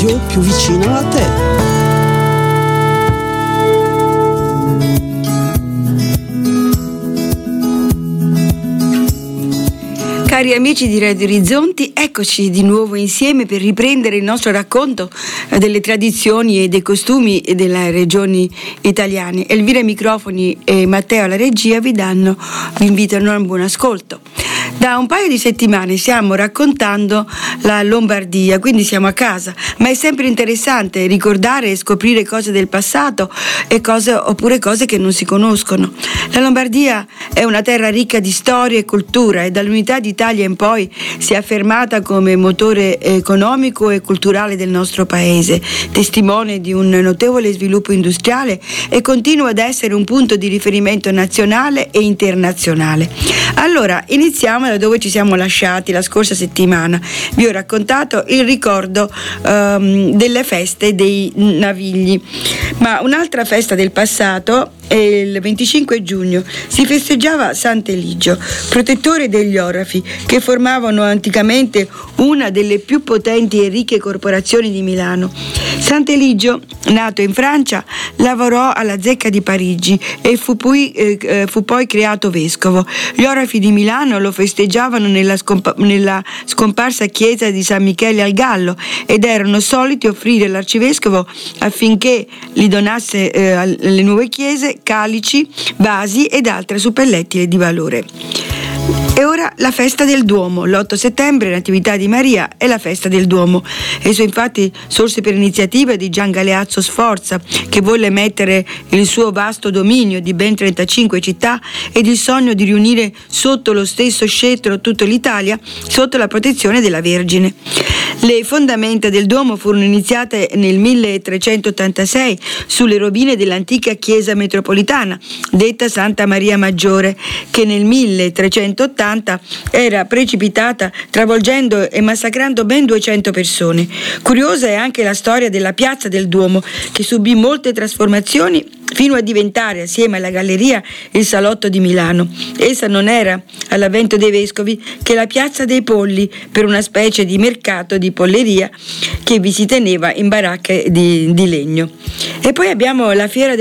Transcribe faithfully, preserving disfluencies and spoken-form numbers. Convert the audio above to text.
più vicino a te. Cari amici di Radio Orizzonti, eccoci di nuovo insieme per riprendere il nostro racconto delle tradizioni e dei costumi delle regioni italiane. Elvira ai microfoni e Matteo alla regia vi danno, vi invitano a un buon ascolto. Da un paio di settimane stiamo raccontando la Lombardia, quindi siamo a casa, ma è sempre interessante ricordare e scoprire cose del passato e cose, oppure cose che non si conoscono. La Lombardia è una terra ricca di storia e cultura e dall'unità d'Italia in poi si è affermata come motore economico e culturale del nostro paese, testimone di un notevole sviluppo industriale e continua ad essere un punto di riferimento nazionale e internazionale. Allora, iniziamo da dove ci siamo lasciati la scorsa settimana. Vi ho raccontato il ricordo um, delle feste dei Navigli, ma un'altra festa del passato è il venticinque giugno. Si festeggiava Sant'Eligio, protettore degli orafi, che formavano anticamente una delle più potenti e ricche corporazioni di Milano. Sant'Eligio, nato in Francia, lavorò alla zecca di Parigi e fu poi, eh, fu poi creato vescovo. Gli orafi di Milano lo festeggiavano nella, scompa- nella scomparsa chiesa di San Michele al Gallo ed erano soliti offrire all'arcivescovo affinché gli donasse eh, alle nuove chiese calici, vasi ed altre suppellettili di valore. E ora la festa del Duomo. L'otto settembre, Natività di Maria, è la festa del Duomo. Esso infatti sorse per iniziativa di Gian Galeazzo Sforza, che volle mettere il suo vasto dominio di ben trentacinque città ed il sogno di riunire sotto lo stesso scettro tutta l'Italia sotto la protezione della Vergine. Le fondamenta del Duomo furono iniziate nel milletrecentottantasei sulle rovine dell'antica chiesa metropolitana, detta Santa Maria Maggiore, che nel milletrecentottanta era precipitata, travolgendo e massacrando ben duecento persone. Curiosa è anche la storia della piazza del Duomo, che subì molte trasformazioni fino a diventare, assieme alla galleria, il salotto di Milano. Essa non era, all'avvento dei vescovi, che la piazza dei polli, per una specie di mercato di polleria che vi si teneva in baracche di, di legno. E poi abbiamo la fiera